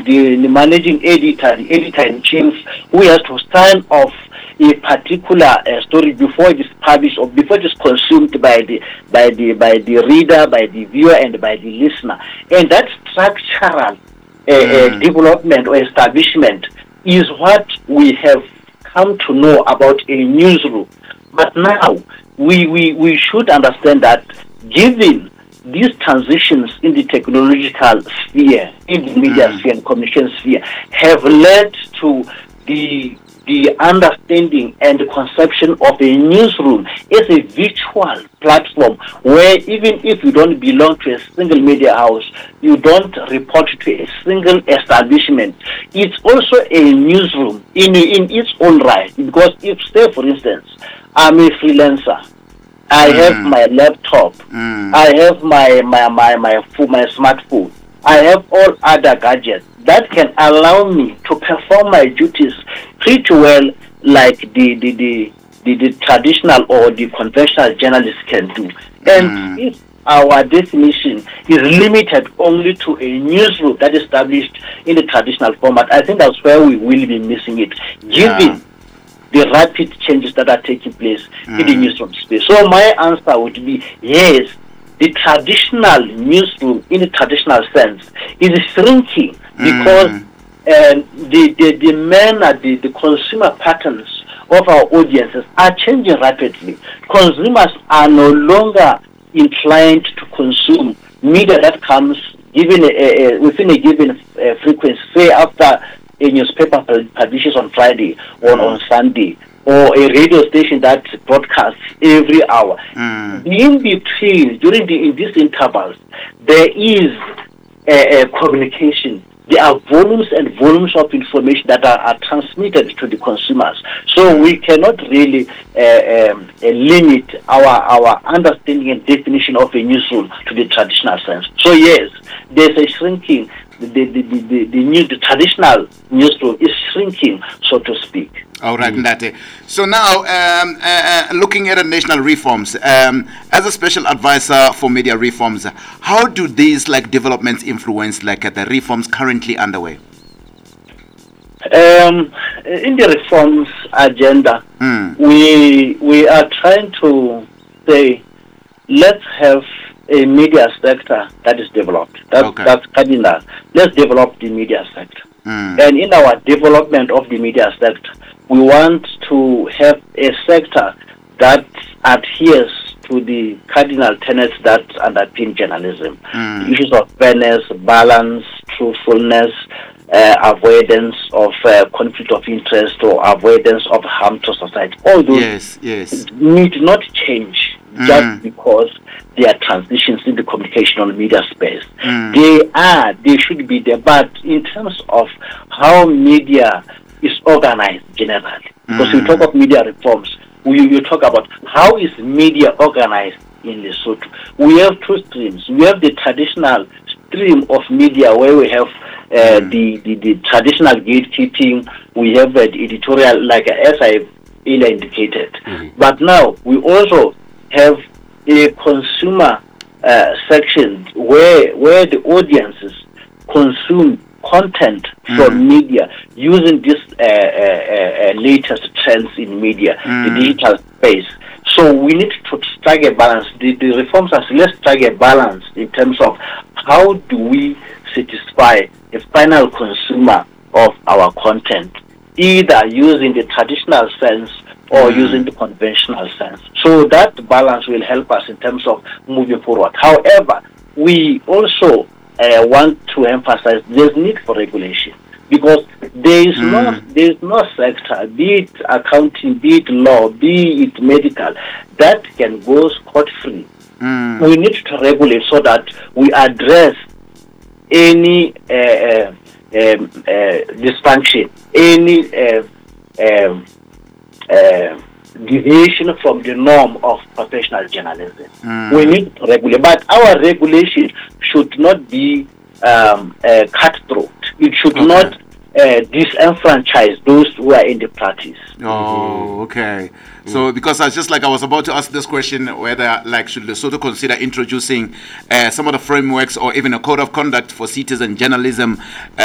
the managing editor, the editor-in-chief, who has to sign off a particular story before it is published or before it is consumed by the reader, by the viewer, and by the listener. And that structural development or establishment is what we have come to know about a newsroom. But now we should understand that given these transitions in the technological sphere, in the media sphere and communication sphere, have led to the understanding and the conception of a newsroom as a virtual platform where even if you don't belong to a single media house, you don't report to a single establishment, it's also a newsroom in its own right. Because if, say for instance, I'm a freelancer, I have my laptop, I have my smartphone, I have all other gadgets that can allow me to perform my duties pretty well like the traditional or the conventional journalists can do. And if our definition is limited only to a newsroom that is established in the traditional format, I think that's where we will be missing it, given the rapid changes that are taking place in the newsroom space. So my answer would be yes, the traditional newsroom in the traditional sense is shrinking because the consumer patterns of our audiences are changing rapidly. Consumers are no longer inclined to consume media that comes within a given frequency, say after a newspaper publishes on Friday or on Sunday, or a radio station that broadcasts every hour. In between, in these intervals, there is a communication. There are volumes and volumes of information that are transmitted to the consumers. So we cannot really limit our understanding and definition of a newsroom to the traditional sense. So yes, there's a shrinking. The traditional newsroom is shrinking, so to speak. All right, Ndate. So now, looking at the national reforms, as a special advisor for media reforms, how do these developments influence the reforms currently underway? In the reforms agenda, we are trying to say, let's have a media sector that is developed. That's cardinal. Let's develop the media sector. And in our development of the media sector, we want to have a sector that adheres to the cardinal tenets that underpin journalism. The issues of fairness, balance, truthfulness, avoidance of conflict of interest or avoidance of harm to society. All those need not change just because there are transitions in the communication on media space. They should be there, but in terms of how media is organized generally, because we talk of media reforms, we talk about how is media organized in Lesotho. We have two streams. We have the traditional stream of media where we have the traditional gatekeeping, we have the editorial, like as I indicated. But now we also have a consumer section where the audiences consume content from media using this latest trends in media, the digital space. So we need to strike a balance. The reforms are, let's strike a balance in terms of how do we satisfy the final consumer of our content, either using the traditional sense or using the conventional sense. So that balance will help us in terms of moving forward. However, we also want to emphasize there's need for regulation, because there is no sector, be it accounting, be it law, be it medical, that can go scot-free. We need to regulate so that we address any dysfunction, any deviation from the norm of professional journalism. We need to regulate, but our regulation should not be cutthroat. It should not disenfranchise those who are in the practice. Oh, okay. So, because I was about to ask this question, whether should Lesotho consider introducing some of the frameworks or even a code of conduct for citizen journalism